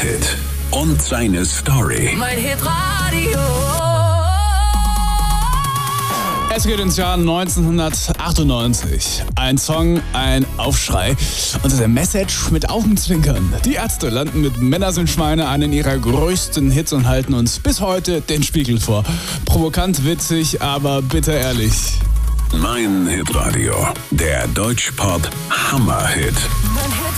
Hammerhit und seine Story. Mein Hitradio. Es geht ins Jahr 1998. Ein Song, ein Aufschrei und der Message mit Augenzwinkern. Die Ärzte landen mit Männer sind Schweine einen ihrer größten Hits und halten uns bis heute den Spiegel vor. Provokant, witzig, aber bitter ehrlich. Mein Hitradio, der Deutschpop Hammerhit.